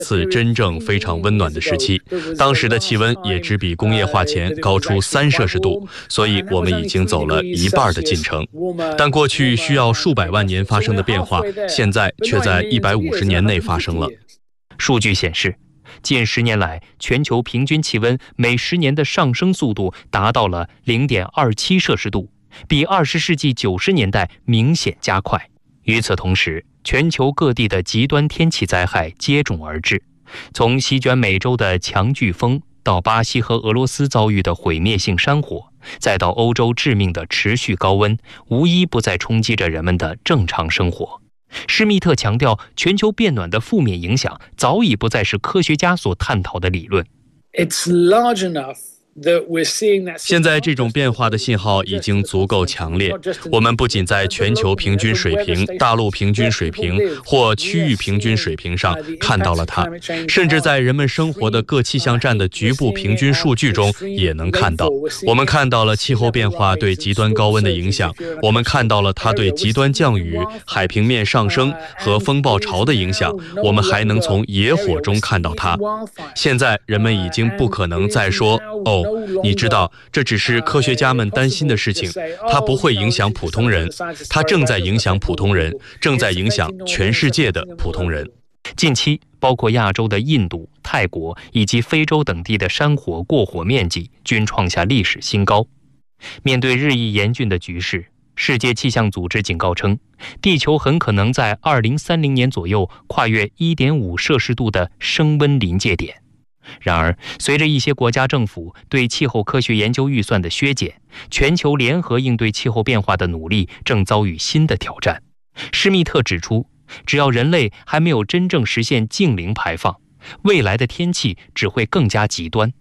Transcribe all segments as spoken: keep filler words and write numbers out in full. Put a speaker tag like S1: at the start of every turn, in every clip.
S1: 次真正非常温暖的时期，当时的气温也只比工业化前高出三摄氏度，所以我们已经走了一半的进程。但过去需要数百万年发生的变化，现在却在一百五十年内发生了。
S2: 数据显示，近十年来，全球平均气温每十年的上升速度达到了 零点二七摄氏度，比二十世纪九十年代明显加快。与此同时，全球各地的极端天气灾害接踵而至，从席卷美洲的强飓风，到巴西和俄罗斯遭遇的毁灭性山火，再到欧洲致命的持续高温，无一不在冲击着人们的正常生活。施密特强调，全球变暖的负面影响早已不再是科学家所探讨的理论。
S3: It's large enough
S1: 现在这种变化的信号已经足够强烈，我们不仅在全球平均水平、大陆平均水平或区域平均水平上看到了它，甚至在人们生活的各气象站的局部平均数据中也能看到。我们看到了气候变化对极端高温的影响，我们看到了它对极端降雨、海平面上升和风暴潮的影响，我们还能从野火中看到它。现在人们已经不可能再说，哦，你知道，这只是科学家们担心的事情，它不会影响普通人，它正在影响普通人，正在影响全世界的普通人。
S2: 近期，包括亚洲的印度、泰国以及非洲等地的山火过火面积均创下历史新高。面对日益严峻的局势，世界气象组织警告称，地球很可能在二零三零年左右跨越 一点五摄氏度的升温临界点。然而，随着一些国家政府对气候科学研究预算的削减，全球联合应对气候变化的努力正遭遇新的挑战。施密特指出，只要人类还没有真正实现净零排放，未来的天气只会更加极端。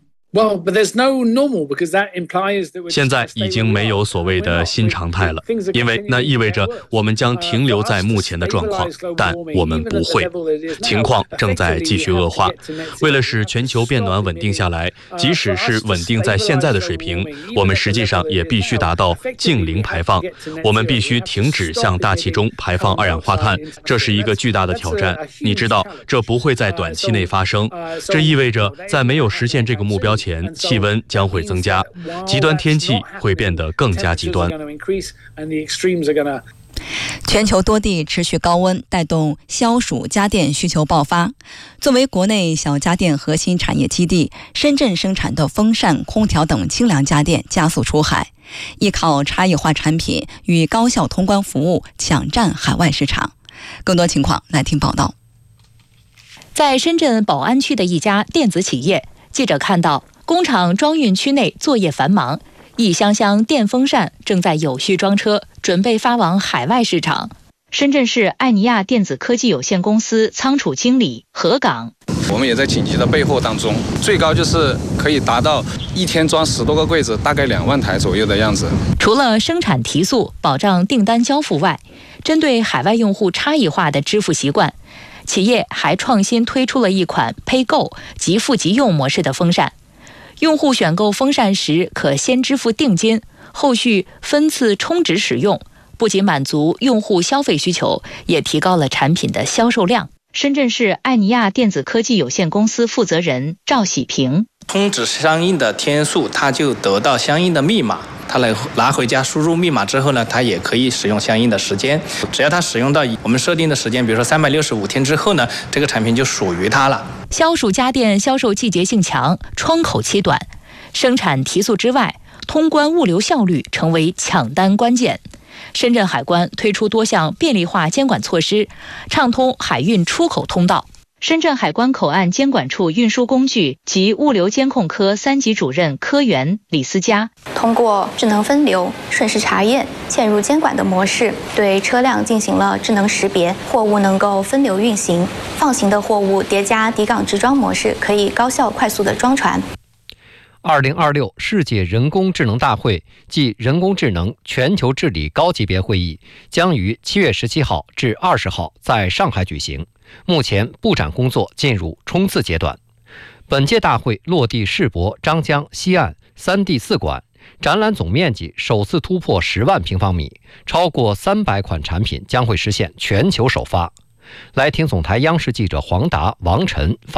S1: 现在已经没有所谓的新常态了，因为那意味着我们将停留在目前的状况，但我们不会。情况正在继续恶化。为了使全球变暖稳定下来，即使是稳定在现在的水平，我们实际上也必须达到净零排放。我们必须停止向大气中排放二氧化碳，这是一个巨大的挑战。你知道，这不会在短期内发生。这意味着，在没有实现这个目标前，气温将会增加，极端天气会变得更加极端。
S4: 全球多地持续高温，带动消暑家电需求爆发。作为国内小家电核心产业基地，深圳生产的风扇、空调等清凉家电加速出海，依靠差异化产品与高效通关服务，抢占海外市场。更多情况来听报道。
S5: 在深圳宝安区的一家电子企业，记者看到工厂装运区内作业繁忙，一箱箱电风扇正在有序装车，准备发往海外市场。深圳市艾尼亚电子科技有限公司仓储经理何岗，
S6: 我们也在紧急的备货当中，最高就是可以达到一天装十多个柜子，大概两万台左右的样子。
S5: 除了生产提速、保障订单交付外，针对海外用户差异化的支付习惯，企业还创新推出了一款 Pay Go 即付即用模式的风扇。用户选购风扇时可先支付定金，后续分次充值使用，不仅满足用户消费需求，也提高了产品的销售量。深圳市艾尼亚电子科技有限公司负责人赵喜平，
S7: 充值相应的天数，它就得到相应的密码，他来拿回家输入密码之后呢，他也可以使用相应的时间。只要他使用到我们设定的时间，比如说三百六十五天之后呢，这个产品就属于他了。
S5: 消暑家电销售季节性强，窗口期短，生产提速之外，通关物流效率成为抢单关键。深圳海关推出多项便利化监管措施，畅通海运出口通道。深圳海关口岸监管处运输工具及物流监控科三级主任科员李思佳，
S8: 通过智能分流、瞬时查验、嵌入监管的模式，对车辆进行了智能识别，货物能够分流运行。放行的货物叠加抵港直装模式，可以高效快速的装船。
S9: 二零二六世界人工智能大会暨人工智能全球治理高级别会议将于七月十七号至二十号在上海举行。目前布展工作进入冲刺阶段。本届大会落地世博张江西岸三 D 四馆，展览总面积首次突破十万平方米，超过三百款产品将会实现全球首发。来听总台央视记者黄达、王晨发